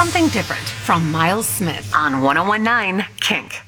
something different from Miles Smith on 1019 Kink.